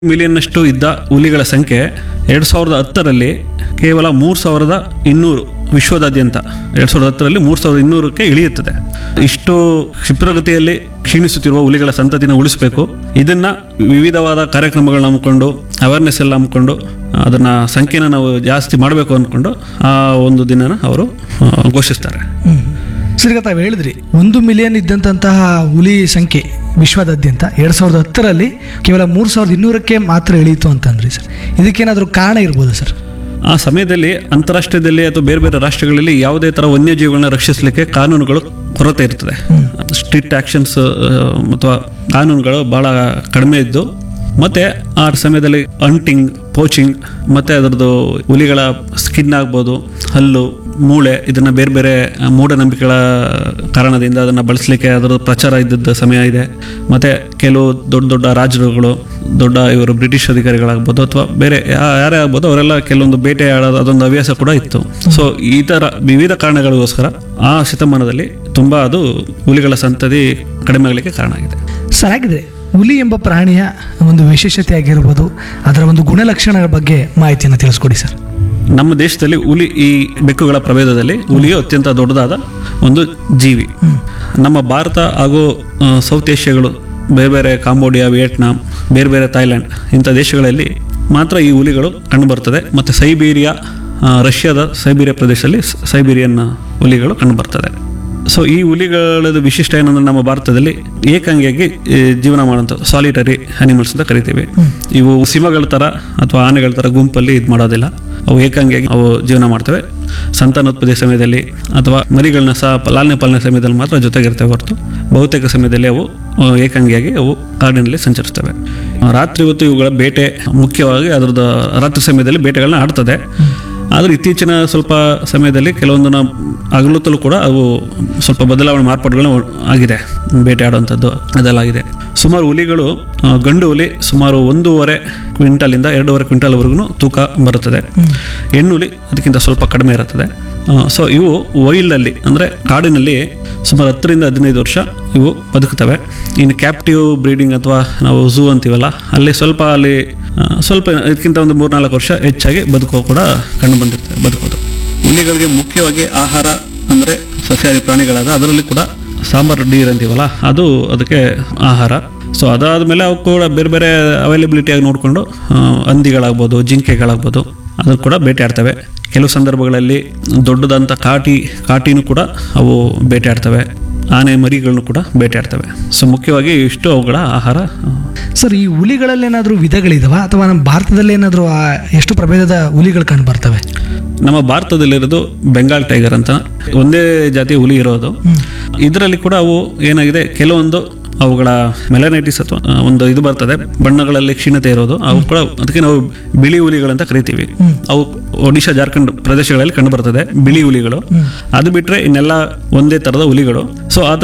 ಮಿಲಿಯನ್ನಷ್ಟು ಇದ್ದ ಹುಲಿಗಳ ಸಂಖ್ಯೆ 2010ರಲ್ಲಿ ಕೇವಲ 3200 ವಿಶ್ವದಾದ್ಯಂತ 2010ರಲ್ಲಿ 3200ಕ್ಕೆ ಇಳಿಯುತ್ತದೆ. ಇಷ್ಟು ಕ್ಷಿಪ್ರಗತಿಯಲ್ಲಿ ಕ್ಷೀಣಿಸುತ್ತಿರುವ ಹುಲಿಗಳ ಸಂತತಿನ ಉಳಿಸಬೇಕು. ಇದನ್ನ ವಿವಿಧವಾದ ಕಾರ್ಯಕ್ರಮಗಳನ್ನ ಹಮ್ಮಿಕೊಂಡು ಅವೇರ್ನೆಸ್ ಎಲ್ಲ ಹಮ್ಮಿಕೊಂಡು ಅದನ್ನ ಸಂಖ್ಯೆನ ನಾವು ಜಾಸ್ತಿ ಮಾಡಬೇಕು ಅಂದ್ಕೊಂಡು ಆ ಒಂದು ದಿನನ ಅವರು ಘೋಷಿಸ್ತಾರೆ. ಸರ್, ಈಗ ತಾವು ಹೇಳಿದ್ರಿ 1 ಮಿಲಿಯನ್ ಇದ್ದಂತಹ ಹುಲಿ ಸಂಖ್ಯೆ ವಿಶ್ವದಾದ್ಯಂತ 2010ರಲ್ಲಿ ಕೇವಲ 3200ಕ್ಕೆ ಮಾತ್ರ ಇಳೀತು ಅಂತಂದ್ರಿ ಸರ್. ಇದಕ್ಕೇನಾದರೂ ಕಾರಣ ಇರ್ಬೋದು ಸರ್? ಆ ಸಮಯದಲ್ಲಿ ಅಂತಾರಾಷ್ಟ್ರೀಯದಲ್ಲಿ ಅಥವಾ ಬೇರೆ ಬೇರೆ ರಾಷ್ಟ್ರಗಳಲ್ಲಿ ಯಾವುದೇ ಥರ ವನ್ಯಜೀವಿಗಳನ್ನ ರಕ್ಷಿಸಲಿಕ್ಕೆ ಕಾನೂನುಗಳು ಕೊರತೆ ಇರ್ತದೆ. ಸ್ಟ್ರಿಕ್ಟ್ ಆಕ್ಷನ್ಸ್ ಅಥವಾ ಕಾನೂನುಗಳು ಭಾಳ ಕಡಿಮೆ ಇದ್ದು, ಮತ್ತೆ ಆ ಸಮಯದಲ್ಲಿ ಹಂಟಿಂಗ್, ಪೋಚಿಂಗ್, ಮತ್ತೆ ಅದರದ್ದು ಹುಲಿಗಳ ಸ್ಕಿನ್ ಆಗ್ಬೋದು, ಹಲ್ಲು, ಮೂಳೆ, ಇದನ್ನ ಬೇರೆ ಬೇರೆ ಮೂಢನಂಬಿಕೆಗಳ ಕಾರಣದಿಂದ ಅದನ್ನು ಬಳಸಲಿಕ್ಕೆ ಅದರ ಪ್ರಚಾರ ಇದ್ದದ್ದು ಸಮಯ ಇದೆ. ಮತ್ತೆ ಕೆಲವು ದೊಡ್ಡ ದೊಡ್ಡ ರಾಜರುಗಳು, ದೊಡ್ಡ ಇವರು ಬ್ರಿಟಿಷ್ ಅಧಿಕಾರಿಗಳಾಗ್ಬೋದು ಅಥವಾ ಬೇರೆ ಯಾರೇ ಆಗ್ಬೋದು, ಅವರೆಲ್ಲ ಕೆಲವೊಂದು ಬೇಟೆ ಆಡೋದು ಅದೊಂದು ಹವ್ಯಾಸ ಕೂಡ ಇತ್ತು. ಸೊ ಈ ಥರ ವಿವಿಧ ಕಾರಣಗಳಿಗೋಸ್ಕರ ಆ ಶತಮಾನದಲ್ಲಿ ತುಂಬ ಅದು ಹುಲಿಗಳ ಸಂತತಿ ಕಡಿಮೆ ಆಗಲಿಕ್ಕೆ ಕಾರಣ ಆಗಿದೆ. ಸರ್, ಹಾಗಿದ್ರೆ ಹುಲಿ ಎಂಬ ಪ್ರಾಣಿಯ ಒಂದು ವಿಶೇಷತೆ ಆಗಿರ್ಬೋದು, ಅದರ ಒಂದು ಗುಣಲಕ್ಷಣಗಳ ಬಗ್ಗೆ ಮಾಹಿತಿಯನ್ನು ತಿಳಿಸ್ಕೊಡಿ ಸರ್. ನಮ್ಮ ದೇಶದಲ್ಲಿ ಹುಲಿ, ಈ ಬೆಕ್ಕುಗಳ ಪ್ರಭೇದದಲ್ಲಿ ಹುಲಿಯು ಅತ್ಯಂತ ದೊಡ್ಡದಾದ ಒಂದು ಜೀವಿ. ನಮ್ಮ ಭಾರತ ಹಾಗೂ ಸೌತ್ ಏಷ್ಯಾಗಳು, ಬೇರೆ ಬೇರೆ ಕಾಂಬೋಡಿಯಾ, ವಿಯೆಟ್ನಾಂ, ಬೇರೆ ಬೇರೆ ಥೈಲ್ಯಾಂಡ್ ಇಂಥ ದೇಶಗಳಲ್ಲಿ ಮಾತ್ರ ಈ ಹುಲಿಗಳು ಕಂಡುಬರ್ತದೆ. ಮತ್ತು ಸೈಬೀರಿಯಾ, ರಷ್ಯಾದ ಸೈಬೀರಿಯಾ ಪ್ರದೇಶದಲ್ಲಿ ಸೈಬೀರಿಯನ್ ಹುಲಿಗಳು ಕಂಡುಬರ್ತದೆ. ಸೊ ಈ ಹುಲಿಗಳದ ವಿಶಿಷ್ಟ ಏನಂದ್ರೆ, ನಮ್ಮ ಭಾರತದಲ್ಲಿ ಏಕಾಂಗಿಯಾಗಿ ಜೀವನ ಮಾಡುವಂಥ ಸಾಲಿಟರಿ ಅನಿಮಲ್ಸ್ ಅಂತ ಕರಿತೀವಿ. ಇವು ಸಿಂಹಗಳ ಥರ ಅಥವಾ ಆನೆಗಳ ಥರ ಗುಂಪಲ್ಲಿ ಇದು ಮಾಡೋದಿಲ್ಲ. ಅವು ಏಕಾಂಗಿಯಾಗಿ ಅವು ಜೀವನ ಮಾಡ್ತವೆ. ಸಂತಾನೋತ್ಪತ್ತಿ ಸಮಯದಲ್ಲಿ ಅಥವಾ ಮರಿಗಳನ್ನ ಸಹ ಲಾಲನೆ ಪಾಲನೆ ಸಮಯದಲ್ಲಿ ಮಾತ್ರ ಜೊತೆಗಿರ್ತವೆ ಹೊರತು ಬಹುತೇಕ ಸಮಯದಲ್ಲಿ ಅವು ಏಕಾಂಗಿಯಾಗಿ ಅವು ಕಾಡಿನಲ್ಲಿ ಸಂಚರಿಸ್ತವೆ. ರಾತ್ರಿ ಹೊತ್ತು ಇವುಗಳ ಬೇಟೆ ಮುಖ್ಯವಾಗಿ ಅದರದ್ದು ರಾತ್ರಿ ಸಮಯದಲ್ಲಿ ಬೇಟೆಗಳನ್ನ ಆಡ್ತದೆ. ಆದರೆ ಇತ್ತೀಚಿನ ಸ್ವಲ್ಪ ಸಮಯದಲ್ಲಿ ಕೆಲವೊಂದನ್ನು ಹಗಲೊತ್ತಲೂ ಕೂಡ ಅವು ಸ್ವಲ್ಪ ಬದಲಾವಣೆ, ಮಾರ್ಪಾಡುಗಳು ಆಗಿದೆ. ಬೇಟೆ ಆಡುವಂಥದ್ದು ಅದೆಲ್ಲ ಆಗಿದೆ. ಸುಮಾರು ಹುಲಿಗಳು, ಗಂಡು ಹುಲಿ ಸುಮಾರು 1.5 ಕ್ವಿಂಟಲಿಂದ 2.5 ಕ್ವಿಂಟಲ್ವರೆಗೂ ತೂಕ ಬರುತ್ತದೆ. ಹೆಣ್ಣು ಹುಲಿ ಅದಕ್ಕಿಂತ ಸ್ವಲ್ಪ ಕಡಿಮೆ ಇರುತ್ತದೆ. ಸೊ ಇವು ವೈಲ್ಡಲ್ಲಿ ಅಂದರೆ ಕಾಡಿನಲ್ಲಿ ಸುಮಾರು 10ರಿಂದ 15 ವರ್ಷ ಇವು ಬದುಕುತ್ತವೆ. ಇನ್ನು ಕ್ಯಾಪ್ಟಿವ್ ಬ್ರೀಡಿಂಗ್ ಅಥವಾ ನಾವು ಝೂ ಅಂತೀವಲ್ಲ, ಅಲ್ಲಿ ಸ್ವಲ್ಪ ಇದಕ್ಕಿಂತ ಒಂದು 3-4 ವರ್ಷ ಹೆಚ್ಚಾಗಿ ಬದುಕೋ ಕೂಡ ಕಂಡು ಬಂದಿರ್ತದೆ ಬದುಕೋದು. ಹುಲಿಗಳಿಗೆ ಮುಖ್ಯವಾಗಿ ಆಹಾರ ಅಂದರೆ ಸಸ್ಯಾಹಾರಿ ಪ್ರಾಣಿಗಳಾದ ಅದರಲ್ಲಿ ಕೂಡ ಸಾಂಬಾರು ಡೀರ್ ಅಂತೀವಲ್ಲ, ಅದು ಅದಕ್ಕೆ ಆಹಾರ. ಸೊ ಅದಾದಮೇಲೆ ಅವು ಕೂಡ ಬೇರೆ ಬೇರೆ ಅವೈಲಬಿಲಿಟಿಯಾಗಿ ನೋಡಿಕೊಂಡು ಹಂದಿಗಳಾಗ್ಬೋದು, ಜಿಂಕೆಗಳಾಗ್ಬೋದು, ಅದು ಕೂಡ ಬೇಟೆ ಆಡ್ತವೆ. ಕೆಲವು ಸಂದರ್ಭಗಳಲ್ಲಿ ದೊಡ್ಡದಂಥ ಕಾಟಿನೂ ಕೂಡ ಅವು ಬೇಟೆ ಆಡ್ತವೆ. ಆನೆ ಮರಿಗಳನ್ನು ಕೂಡ ಬೇಟೆ ಆಡ್ತವೆ. ಸೊ ಮುಖ್ಯವಾಗಿ ಇಷ್ಟು ಅವುಗಳ ಆಹಾರ. ಸರ್, ಈ ಹುಲಿಗಳಲ್ಲಿ ಏನಾದರೂ ವಿಧಗಳಿದಾವ ಅಥವಾ ನಮ್ಮ ಭಾರತದಲ್ಲಿ ಏನಾದರೂ ಎಷ್ಟು ಪ್ರಭೇದದ ಹುಲಿಗಳು ಕಂಡು ಬರ್ತವೆ? ನಮ್ಮ ಭಾರತದಲ್ಲಿರೋದು ಬೆಂಗಾಲ್ ಟೈಗರ್ ಅಂತ ಒಂದೇ ಜಾತಿಯ ಹುಲಿ ಇರೋದು. ಇದರಲ್ಲಿ ಕೂಡ ಅವು ಏನಾಗಿದೆ, ಕೆಲವೊಂದು ಅವುಗಳ ಮೆಲನೈಟಿಸ್ ಅಥವಾ ಒಂದು ಇದು ಬರ್ತದೆ, ಬಣ್ಣಗಳಲ್ಲಿ ಕ್ಷೀಣತೆ ಇರೋದು. ಅವು ಕೂಡ ಅದಕ್ಕೆ ನಾವು ಬಿಳಿ ಹುಲಿಗಳಂತ ಕರಿತೀವಿ. ಅವು ಒಡಿಶಾ, ಜಾರ್ಖಂಡ್ ಪ್ರದೇಶಗಳಲ್ಲಿ ಕಂಡು ಬರ್ತದೆ ಬಿಳಿ ಹುಲಿಗಳು. ಅದು ಬಿಟ್ರೆ ಇನ್ನೆಲ್ಲ ಒಂದೇ ತರದ ಹುಲಿಗಳು. ಸೊ ಆದ್ರೆ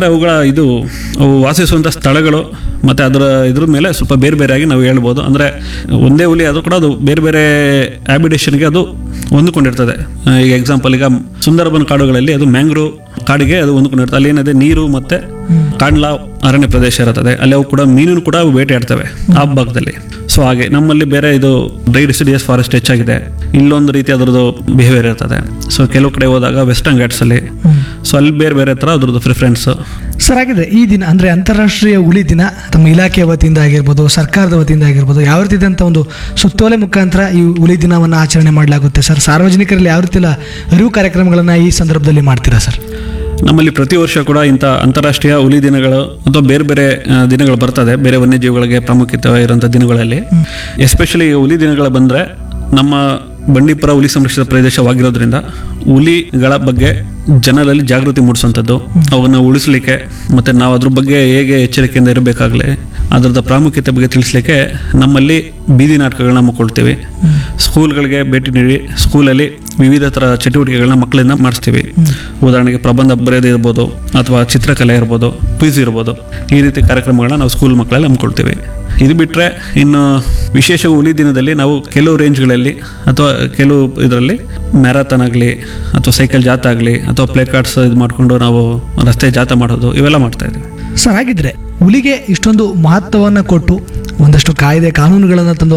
ಅವು ವಾಸಿಸುವಂತ ಸ್ಥಳಗಳು ಮತ್ತೆ ಇದ್ರ ಮೇಲೆ ಸ್ವಲ್ಪ ಬೇರೆ ಬೇರೆಯಾಗಿ ನಾವು ಹೇಳ್ಬೋದು. ಅಂದ್ರೆ ಒಂದೇ ಹುಲಿ ಆದ್ರೂ ಕೂಡ ಅದು ಬೇರೆ ಬೇರೆ ಹ್ಯಾಬಿಟೇಷನ್ಗೆ ಅದು ಹೊಂದಿಕೊಂಡಿರ್ತದೆ. ಈಗ ಎಕ್ಸಾಂಪಲ್, ಈಗ ಸುಂದರಬನ್ ಕಾಡುಗಳಲ್ಲಿ ಅದು ಮ್ಯಾಂಗ್ರೋವ್ ಕಾಡಿಗೆ ಅದು ಹೊಂದ್ಕೊಂಡಿರ್ತದೆ. ಅಲ್ಲಿ ಏನಿದೆ, ನೀರು ಮತ್ತೆ ಕಾಂಡ್ಲಾ ಅರಣ್ಯ ಪ್ರದೇಶ ಇರುತ್ತದೆ. ಅಲ್ಲಿ ಅವು ಕೂಡ ಮೀನು ಕೂಡ ಅವು ಬೇಟೆ ಆಡ್ತವೆ ಆ ಭಾಗದಲ್ಲಿ. ಸೊ ಹಾಗೆ ನಮ್ಮಲ್ಲಿ ಬೇರೆ ಇದು ಡ್ರೈ ಡಿಸಿಡಿಯಸ್ ಫಾರೆಸ್ಟ್ ಹೆಚ್ಚಾಗಿದೆ, ಇಲ್ಲೊಂದು ರೀತಿ ಅದರದ್ದು ಬಿಹೇವಿಯರ್ ಇರ್ತದೆ. ಸೊ ಕೆಲವು ಕಡೆ ಹೋದಾಗ ವೆಸ್ಟರ್ನ್ ಘಾಟ್ಸ್ ಅಲ್ಲಿ, ಸೊ ಅಲ್ಲಿ ಬೇರೆ ಬೇರೆ ತರ ಅದ್ರದ್ದು ಪ್ರಿಫರೆನ್ಸ್. ಸರ್, ಹಾಗಿದ್ರೆ ಈ ದಿನ ಅಂದ್ರೆ ಅಂತಾರಾಷ್ಟ್ರೀಯ ಹುಲಿ ದಿನ ತಮ್ಮ ಇಲಾಖೆಯ ವತಿಯಿಂದ ಆಗಿರ್ಬೋದು, ಸರ್ಕಾರದ ವತಿಯಿಂದ ಆಗಿರ್ಬೋದು, ಯಾವ ರೀತಿಯಾದಂಥ ಒಂದು ಸುತ್ತೋಲೆ ಮುಖಾಂತರ ಈ ಹುಲಿ ದಿನವನ್ನು ಆಚರಣೆ ಮಾಡಲಾಗುತ್ತೆ ಸರ್? ಸಾರ್ವಜನಿಕರಲ್ಲಿ ಯಾವ ರೀತಿಯ ಅರಿವು ಕಾರ್ಯಕ್ರಮಗಳನ್ನು ಈ ಸಂದರ್ಭದಲ್ಲಿ ಮಾಡ್ತೀರಾ ಸರ್? ನಮ್ಮಲ್ಲಿ ಪ್ರತಿ ವರ್ಷ ಕೂಡ ಇಂಥ ಅಂತಾರಾಷ್ಟ್ರೀಯ ಹುಲಿ ದಿನಗಳು ಅಥವಾ ಬೇರೆ ಬೇರೆ ದಿನಗಳು ಬರ್ತದೆ. ಬೇರೆ ವನ್ಯಜೀವಿಗಳಿಗೆ ಪ್ರಾಮುಖ್ಯತೆ ಇರುವಂಥ ದಿನಗಳಲ್ಲಿ ಎಸ್ಪೆಷಲಿ ಹುಲಿ ದಿನಗಳು ಬಂದರೆ, ನಮ್ಮ ಬಂಡೀಪುರ ಹುಲಿ ಸಂರಕ್ಷಿತ ಪ್ರದೇಶವಾಗಿರೋದ್ರಿಂದ ಹುಲಿಗಳ ಬಗ್ಗೆ ಜನರಲ್ಲಿ ಜಾಗೃತಿ ಮೂಡಿಸುವಂಥದ್ದು, ಅವನ್ನು ಉಳಿಸಲಿಕ್ಕೆ ಮತ್ತು ನಾವು ಅದ್ರ ಬಗ್ಗೆ ಹೇಗೆ ಎಚ್ಚರಿಕೆಯಿಂದ ಇರಬೇಕಾಗಲಿ, ಅದರದ ಪ್ರಾಮುಖ್ಯತೆ ಬಗ್ಗೆ ತಿಳಿಸ್ಲಿಕ್ಕೆ ನಮ್ಮಲ್ಲಿ ಬೀದಿ ನಾಟಕಗಳನ್ನ ಹಮ್ಮಿಕೊಳ್ತೀವಿ. ಸ್ಕೂಲ್ಗಳಿಗೆ ಭೇಟಿ ನೀಡಿ ಸ್ಕೂಲಲ್ಲಿ ವಿವಿಧ ಥರ ಚಟುವಟಿಕೆಗಳನ್ನ ಮಕ್ಕಳಿಂದ ಮಾಡಿಸ್ತೀವಿ. ಉದಾಹರಣೆಗೆ ಪ್ರಬಂಧ ಬರೆಯೋದು ಇರ್ಬೋದು, ಅಥವಾ ಚಿತ್ರಕಲೆ ಇರ್ಬೋದು, ಕ್ವಿಜ್ ಇರ್ಬೋದು. ಈ ರೀತಿ ಕಾರ್ಯಕ್ರಮಗಳನ್ನ ನಾವು ಸ್ಕೂಲ್ ಮಕ್ಕಳಲ್ಲಿ ಹಮ್ಮಿಕೊಳ್ತೀವಿ. ಇದು ಬಿಟ್ಟರೆ ಇನ್ನು ವಿಶೇಷ ಹುಲಿ ದಿನದಲ್ಲಿ ನಾವು ಕೆಲವು ರೇಂಜ್ಗಳಲ್ಲಿ ಅಥವಾ ಕೆಲವು ಇದರಲ್ಲಿ ಮ್ಯಾರಥಾನ್ ಆಗಲಿ ಅಥವಾ ಸೈಕಲ್ ಜಾಥಾ ಆಗಲಿ ಅಥವಾ ಪ್ಲೇ ಕಾರ್ಡ್ಸ್ ಇದು ಮಾಡಿಕೊಂಡು ನಾವು ರಸ್ತೆ ಜಾಥಾ ಮಾಡೋದು, ಇವೆಲ್ಲ ಮಾಡ್ತಾ ಇದ್ದೀವಿ. ಸರ್, ಹಾಗಿದ್ರೆ ಹುಲಿಗೆ ಇಷ್ಟೊಂದು ಮಹತ್ವವನ್ನು ಕೊಟ್ಟು ಒಂದಷ್ಟು ಕಾಯ್ದೆ ಕಾನೂನುಗಳನ್ನು ತಂದು